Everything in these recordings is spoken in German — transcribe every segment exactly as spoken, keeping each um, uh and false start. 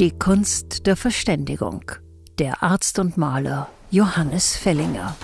Die Kunst der Verständigung. Der Arzt und Maler Johannes Fellinger.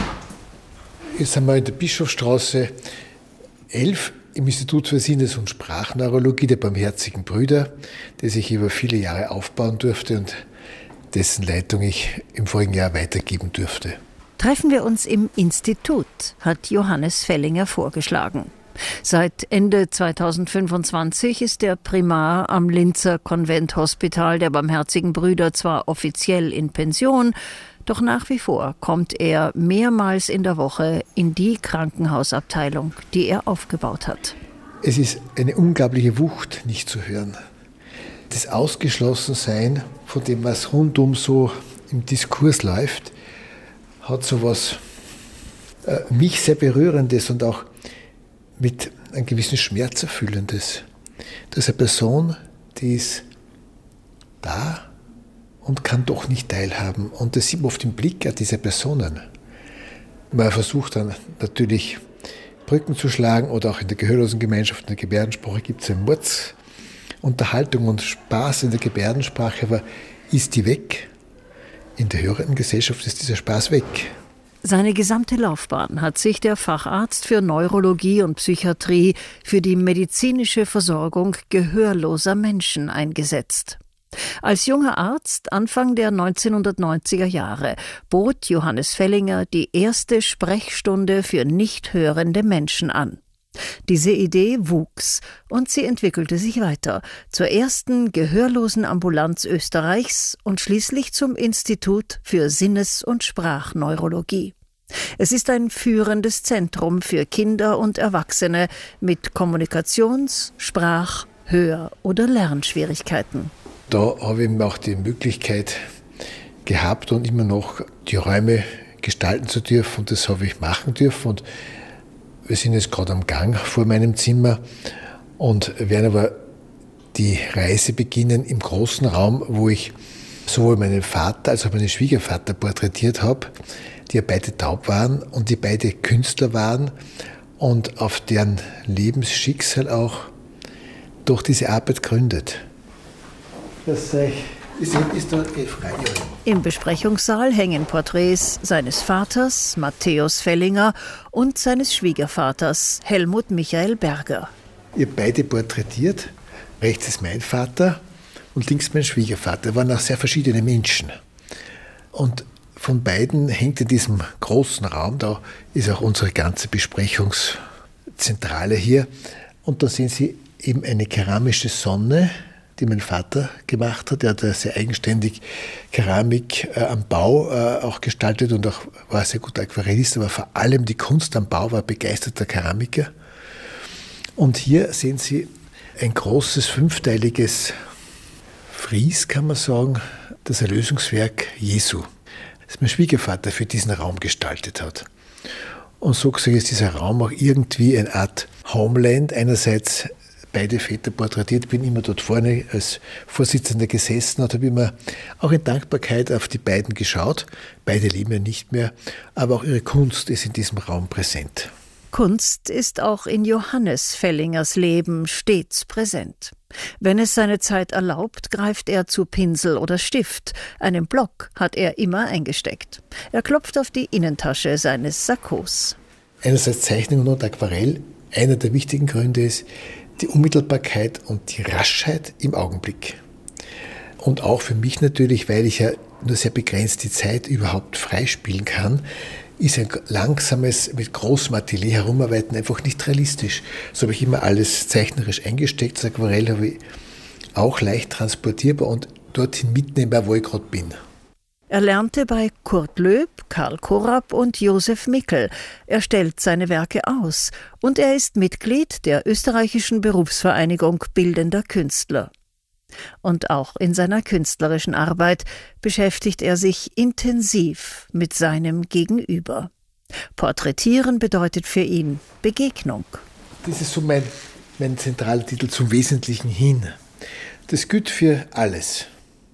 Jetzt sind wir in der Bischofsstraße elf im Institut für Sinnes- und Sprachneurologie der Barmherzigen Brüder, das ich über viele Jahre aufbauen durfte und dessen Leitung ich im vorigen Jahr weitergeben durfte. Treffen wir uns im Institut, hat Johannes Fellinger vorgeschlagen. Seit Ende zweitausendfünfundzwanzig ist der Primar am Linzer Konventhospital der Barmherzigen Brüder zwar offiziell in Pension, doch nach wie vor kommt er mehrmals in der Woche in die Krankenhausabteilung, die er aufgebaut hat. Es ist eine unglaubliche Wucht, nicht zu hören. Das Ausgeschlossensein von dem, was rundum so im Diskurs läuft, hat so was äh, mich sehr Berührendes und auch mit einem gewissen Schmerz Erfüllendes. Das ist eine Person, die ist da und kann doch nicht teilhaben. Und das sieht man auf den Blick dieser Personen. Man versucht dann natürlich Brücken zu schlagen oder auch in der Gehörlosengemeinschaft, in der Gebärdensprache gibt es eine Mordsunterhaltung und Spaß in der Gebärdensprache, aber ist die weg? In der hörenden Gesellschaft ist dieser Spaß weg. Seine gesamte Laufbahn hat sich der Facharzt für Neurologie und Psychiatrie für die medizinische Versorgung gehörloser Menschen eingesetzt. Als junger Arzt Anfang der neunzehnhundertneunziger Jahre bot Johannes Fellinger die erste Sprechstunde für nicht hörende Menschen an. Diese Idee wuchs und sie entwickelte sich weiter zur ersten Gehörlosenambulanz Österreichs und schließlich zum Institut für Sinnes- und Sprachneurologie. Es ist ein führendes Zentrum für Kinder und Erwachsene mit Kommunikations-, Sprach-, Hör- oder Lernschwierigkeiten. Da habe ich eben auch die Möglichkeit gehabt und immer noch die Räume gestalten zu dürfen und das habe ich machen dürfen. Und wir sind jetzt gerade am Gang vor meinem Zimmer und werden aber die Reise beginnen im großen Raum, wo ich sowohl meinen Vater als auch meinen Schwiegervater porträtiert habe, die ja beide taub waren und die beide Künstler waren und auf deren Lebensschicksal auch durch diese Arbeit gründet. Das ist, ist da frei. Im Besprechungssaal hängen Porträts seines Vaters, Matthäus Fellinger, und seines Schwiegervaters, Helmut Michael Berger. Ihr beide porträtiert. Rechts ist mein Vater und links mein Schwiegervater. Wir waren auch sehr verschiedene Menschen. Und von beiden hängt in diesem großen Raum, da ist auch unsere ganze Besprechungszentrale hier. Und da sehen Sie eben eine keramische Sonne, die mein Vater gemacht hat. Er hat sehr eigenständig Keramik äh, am Bau äh, auch gestaltet und auch war ein sehr guter Aquarellist, aber vor allem die Kunst am Bau, war begeisterter Keramiker. Und hier sehen Sie ein großes fünfteiliges Fries, kann man sagen, das Erlösungswerk Jesu, das mein Schwiegervater für diesen Raum gestaltet hat. Und so gesehen ist dieser Raum auch irgendwie eine Art Homeland, einerseits beide Väter porträtiert, bin immer dort vorne als Vorsitzender gesessen und habe immer auch in Dankbarkeit auf die beiden geschaut. Beide leben ja nicht mehr, aber auch ihre Kunst ist in diesem Raum präsent. Kunst ist auch in Johannes Fellingers Leben stets präsent. Wenn es seine Zeit erlaubt, greift er zu Pinsel oder Stift. Einen Block hat er immer eingesteckt. Er klopft auf die Innentasche seines Sakkos. Einerseits Zeichnung und Aquarell. Einer der wichtigen Gründe ist die Unmittelbarkeit und die Raschheit im Augenblick. Und auch für mich natürlich, weil ich ja nur sehr begrenzt die Zeit überhaupt freispielen kann, ist ein langsames, mit großem Atelier herumarbeiten einfach nicht realistisch. So habe ich immer alles zeichnerisch eingesteckt. Das Aquarell habe ich auch leicht transportierbar und dorthin mitnehmbar, wo ich gerade bin. Er lernte bei Kurt Löb, Karl Korab und Josef Mickel. Er stellt seine Werke aus und er ist Mitglied der österreichischen Berufsvereinigung Bildender Künstler. Und auch in seiner künstlerischen Arbeit beschäftigt er sich intensiv mit seinem Gegenüber. Porträtieren bedeutet für ihn Begegnung. Das ist so mein, mein zentraler Titel, zum Wesentlichen hin. Das gilt für alles.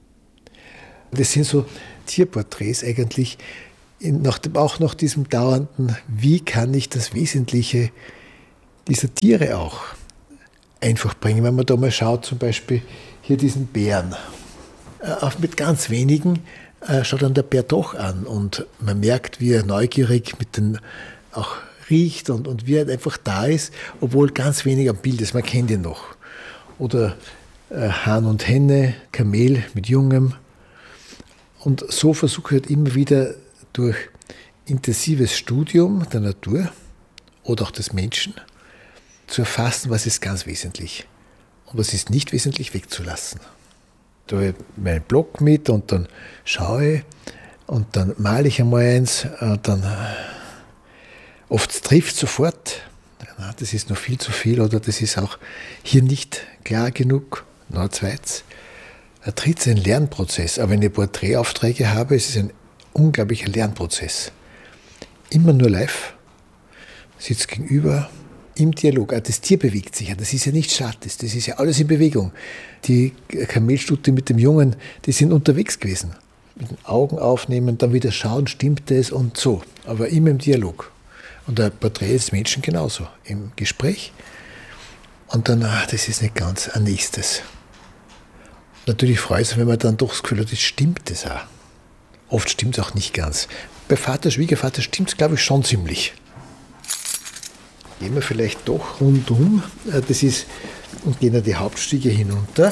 Das sind so Tierporträts eigentlich, nach dem, auch nach diesem dauernden, wie kann ich das Wesentliche dieser Tiere auch einfach bringen. Wenn man da mal schaut, zum Beispiel hier diesen Bären. Auf mit ganz wenigen äh, schaut dann der Bär doch an und man merkt, wie er neugierig mit den auch riecht und, und wie er einfach da ist, obwohl ganz wenig am Bild ist. Man kennt ihn noch. Oder äh, Hahn und Henne, Kamel mit Jungem. Und so versuche ich halt immer wieder durch intensives Studium der Natur oder auch des Menschen zu erfassen, was ist ganz wesentlich und was ist nicht wesentlich wegzulassen. Da habe ich meinen Block mit und dann schaue ich und dann male ich einmal eins und dann oft trifft sofort, das ist noch viel zu viel oder das ist auch hier nicht klar genug. Noch zweitens, ein drittes ist ein Lernprozess, aber wenn ich Porträtaufträge habe, ist es ein unglaublicher Lernprozess. Immer nur live, sitzt gegenüber, im Dialog. Das Tier bewegt sich ja, das ist ja nicht statisch, das ist ja alles in Bewegung. Die Kamelstute mit dem Jungen, die sind unterwegs gewesen. Mit den Augen aufnehmen, dann wieder schauen, stimmt es und so. Aber immer im Dialog. Und ein Porträt des Menschen genauso, im Gespräch. Und dann, ach, das ist nicht ganz ein nächstes. Natürlich freut es, wenn man dann doch das Gefühl hat, das stimmt das auch. Oft stimmt es auch nicht ganz. Bei Vater, Schwiegervater stimmt es, glaube ich, schon ziemlich. Gehen wir vielleicht doch rundum. Das ist, und gehen wir die Hauptstiege hinunter.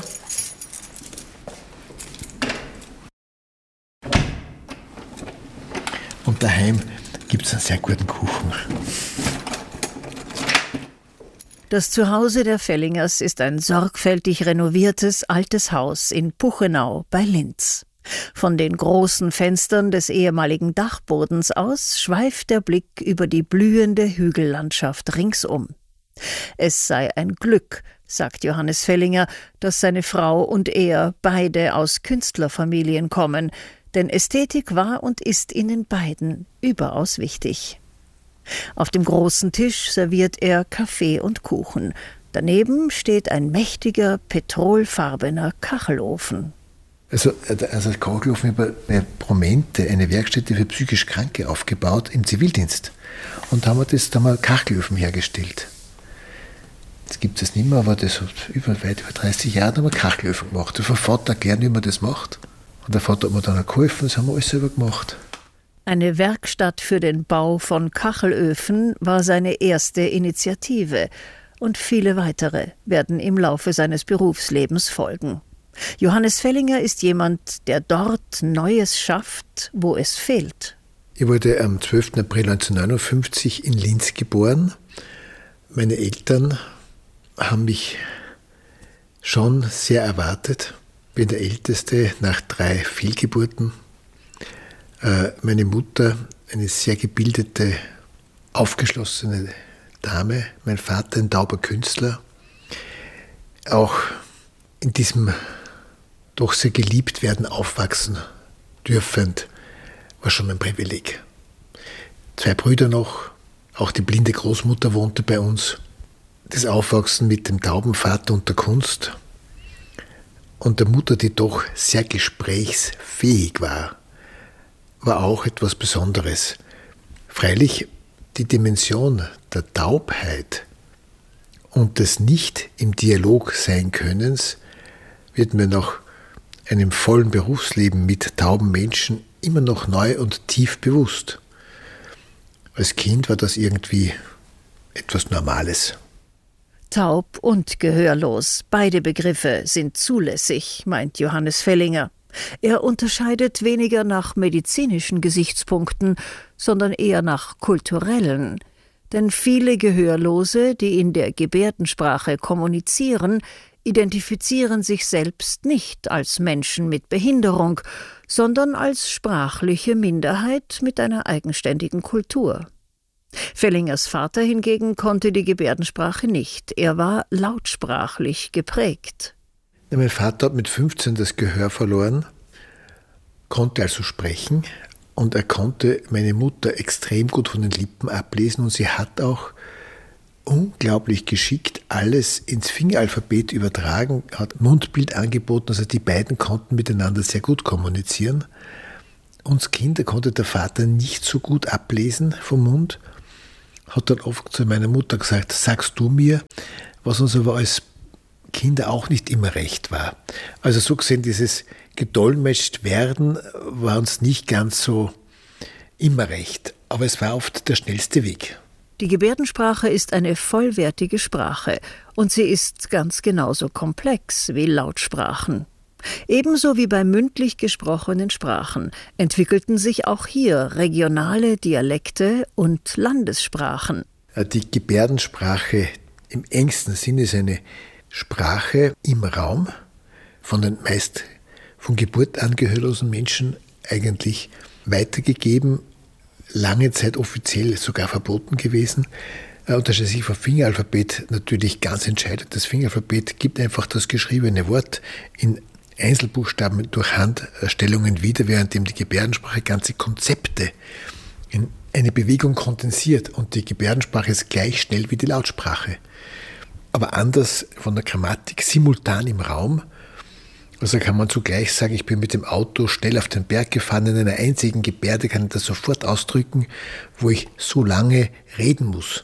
Und daheim gibt es einen sehr guten Kuchen. Das Zuhause der Fellingers ist ein sorgfältig renoviertes altes Haus in Puchenau bei Linz. Von den großen Fenstern des ehemaligen Dachbodens aus schweift der Blick über die blühende Hügellandschaft ringsum. Es sei ein Glück, sagt Johannes Fellinger, dass seine Frau und er beide aus Künstlerfamilien kommen, denn Ästhetik war und ist ihnen beiden überaus wichtig. Auf dem großen Tisch serviert er Kaffee und Kuchen. Daneben steht ein mächtiger, petrolfarbener Kachelofen. Also, also als Kachelofen habe ich bei Promente eine Werkstätte für psychisch Kranke aufgebaut im Zivildienst. Und da haben wir, das, da haben wir Kachelöfen hergestellt. Jetzt gibt es nicht mehr, aber das hat über, weit über dreißig Jahre haben wir Kachelöfen gemacht. Der Vater gern, wie man das macht. Und der Vater hat mir dann auch geholfen, das haben wir alles selber gemacht. Eine Werkstatt für den Bau von Kachelöfen war seine erste Initiative und viele weitere werden im Laufe seines Berufslebens folgen. Johannes Fellinger ist jemand, der dort Neues schafft, wo es fehlt. Ich wurde am zwölften April neunzehnhundertneunundfünfzig in Linz geboren. Meine Eltern haben mich schon sehr erwartet. Ich bin der Älteste nach drei Fehlgeburten. Meine Mutter, eine sehr gebildete, aufgeschlossene Dame, mein Vater ein tauber Künstler. Auch in diesem doch sehr geliebt werden aufwachsen dürfend, war schon ein Privileg. Zwei Brüder noch, auch die blinde Großmutter wohnte bei uns. Das Aufwachsen mit dem tauben Vater und der Kunst und der Mutter, die doch sehr gesprächsfähig war, war auch etwas Besonderes. Freilich die Dimension der Taubheit und des nicht im Dialog sein Könnens wird mir nach einem vollen Berufsleben mit tauben Menschen immer noch neu und tief bewusst. Als Kind war das irgendwie etwas Normales. Taub und gehörlos, beide Begriffe sind zulässig, meint Johannes Fellinger. Er unterscheidet weniger nach medizinischen Gesichtspunkten, sondern eher nach kulturellen. Denn viele Gehörlose, die in der Gebärdensprache kommunizieren, identifizieren sich selbst nicht als Menschen mit Behinderung, sondern als sprachliche Minderheit mit einer eigenständigen Kultur. Fellingers Vater hingegen konnte die Gebärdensprache nicht. Er war lautsprachlich geprägt. Mein Vater hat mit fünfzehn das Gehör verloren, konnte also sprechen und er konnte meine Mutter extrem gut von den Lippen ablesen und sie hat auch unglaublich geschickt alles ins Fingeralphabet übertragen, hat Mundbild angeboten, also die beiden konnten miteinander sehr gut kommunizieren. Uns Kinder konnte der Vater nicht so gut ablesen vom Mund, hat dann oft zu meiner Mutter gesagt, sagst du mir, was uns aber als Kinder auch nicht immer recht war. Also so gesehen, dieses gedolmetscht werden, war uns nicht ganz so immer recht. Aber es war oft der schnellste Weg. Die Gebärdensprache ist eine vollwertige Sprache und sie ist ganz genauso komplex wie Lautsprachen. Ebenso wie bei mündlich gesprochenen Sprachen entwickelten sich auch hier regionale Dialekte und Landessprachen. Die Gebärdensprache im engsten Sinne ist eine Sprache im Raum, von den meist von Geburt an gehörlosen Menschen eigentlich weitergegeben, lange Zeit offiziell sogar verboten gewesen. Unterscheidet sich vom Fingeralphabet natürlich ganz entscheidend. Das Fingeralphabet gibt einfach das geschriebene Wort in Einzelbuchstaben durch Handstellungen wieder, währenddem die Gebärdensprache ganze Konzepte in eine Bewegung kondensiert. Und die Gebärdensprache ist gleich schnell wie die Lautsprache. Aber anders von der Grammatik, simultan im Raum. Also kann man zugleich sagen, ich bin mit dem Auto schnell auf den Berg gefahren, in einer einzigen Gebärde kann ich das sofort ausdrücken, wo ich so lange reden muss.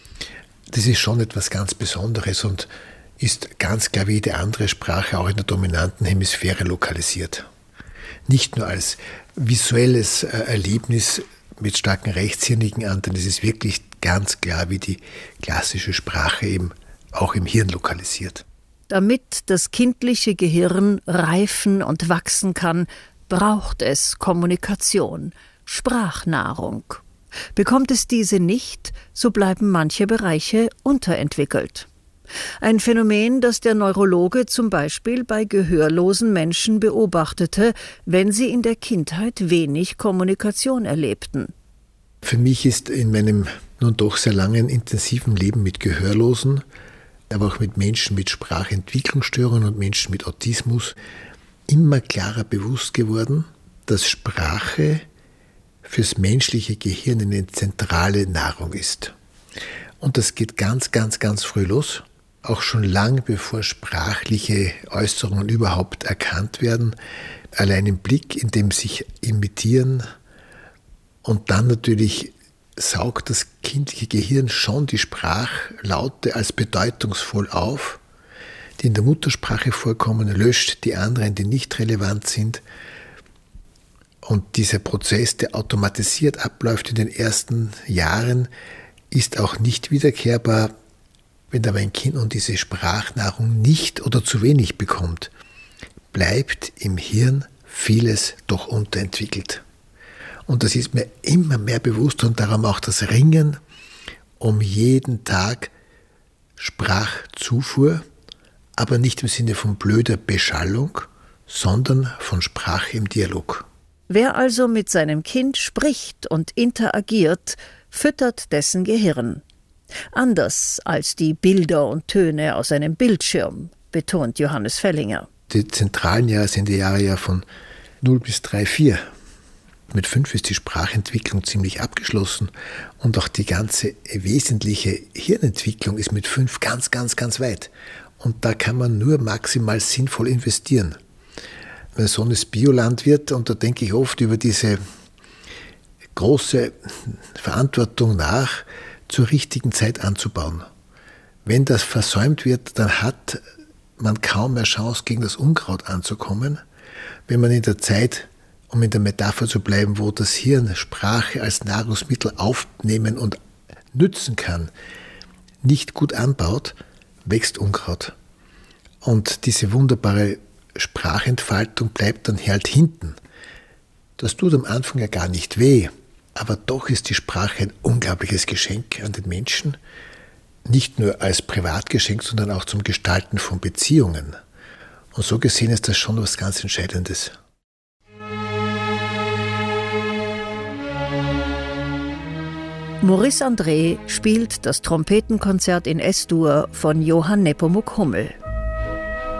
Das ist schon etwas ganz Besonderes und ist ganz klar wie jede andere Sprache auch in der dominanten Hemisphäre lokalisiert. Nicht nur als visuelles Erlebnis mit starken rechtshirnigen Anteilen, es ist wirklich ganz klar wie die klassische Sprache eben auch im Hirn lokalisiert. Damit das kindliche Gehirn reifen und wachsen kann, braucht es Kommunikation, Sprachnahrung. Bekommt es diese nicht, so bleiben manche Bereiche unterentwickelt. Ein Phänomen, das der Neurologe zum Beispiel bei gehörlosen Menschen beobachtete, wenn sie in der Kindheit wenig Kommunikation erlebten. Für mich ist in meinem nun doch sehr langen, intensiven Leben mit Gehörlosen, aber auch mit Menschen mit Sprachentwicklungsstörungen und Menschen mit Autismus immer klarer bewusst geworden, dass Sprache fürs menschliche Gehirn eine zentrale Nahrung ist. Und das geht ganz, ganz, ganz früh los. Auch schon lang bevor sprachliche Äußerungen überhaupt erkannt werden, allein im Blick, in dem sich imitieren und dann natürlich saugt das kindliche Gehirn schon die Sprachlaute als bedeutungsvoll auf, die in der Muttersprache vorkommen, löscht die anderen, die nicht relevant sind. Und dieser Prozess, der automatisiert abläuft in den ersten Jahren, ist auch nicht wiederkehrbar, wenn aber ein Kind nun diese Sprachnahrung nicht oder zu wenig bekommt, bleibt im Hirn vieles doch unterentwickelt. Und das ist mir immer mehr bewusst und darum auch das Ringen um jeden Tag Sprachzufuhr, aber nicht im Sinne von blöder Beschallung, sondern von Sprache im Dialog. Wer also mit seinem Kind spricht und interagiert, füttert dessen Gehirn. Anders als die Bilder und Töne aus einem Bildschirm, betont Johannes Fellinger. Die zentralen Jahre sind die Jahre ja von null bis drei, vier. Mit fünf ist die Sprachentwicklung ziemlich abgeschlossen und auch die ganze wesentliche Hirnentwicklung ist mit fünf ganz, ganz, ganz weit. Und da kann man nur maximal sinnvoll investieren. Mein Sohn ist Biolandwirt und da denke ich oft über diese große Verantwortung nach, zur richtigen Zeit anzubauen. Wenn das versäumt wird, dann hat man kaum mehr Chance, gegen das Unkraut anzukommen. Wenn man in der Zeit, um in der Metapher zu bleiben, wo das Hirn Sprache als Nahrungsmittel aufnehmen und nützen kann, nicht gut anbaut, wächst Unkraut. Und diese wunderbare Sprachentfaltung bleibt dann halt hinten. Das tut am Anfang ja gar nicht weh, aber doch ist die Sprache ein unglaubliches Geschenk an den Menschen, nicht nur als Privatgeschenk, sondern auch zum Gestalten von Beziehungen. Und so gesehen ist das schon was ganz Entscheidendes. Maurice André spielt das Trompetenkonzert in S-Dur von Johann Nepomuk Hummel.